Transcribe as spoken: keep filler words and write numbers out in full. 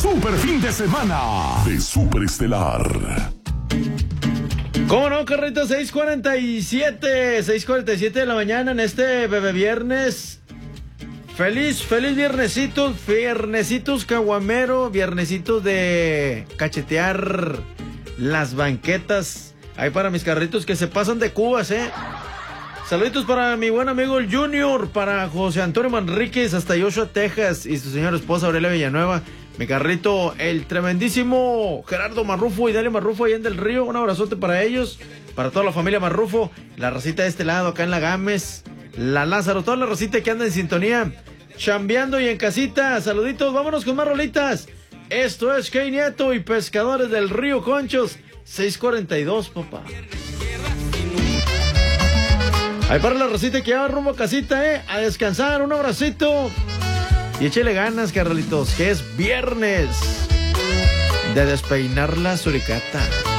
super fin de semana de Superestelar. ¿Cómo no, Carrito? seis cuarenta y siete, seis cuarenta y siete de la mañana en este bebé viernes. Feliz, feliz viernesitos, viernesitos caguamero, viernesitos de cachetear las banquetas. Ahí para mis carritos que se pasan de cubas, eh. Saluditos para mi buen amigo el Junior, para José Antonio Manríquez hasta Joshua, Texas, y su señora esposa Aurelia Villanueva. Mi carrito, el tremendísimo Gerardo Marrufo y Dalia Marrufo allá en Del Río. Un abrazote para ellos, para toda la familia Marrufo, la racita de este lado acá en la Gámez, la Lázaro, toda la racita que anda en sintonía, chambeando y en casita. Saluditos, vámonos con más rolitas. Esto es Key Nieto y Pescadores del Río Conchos, seis cuarenta y dos, papá. Ahí para la racita que va rumbo a casita, eh, a descansar, un abracito. Y échele ganas, carnalitos, que es viernes de despeinar la suricata.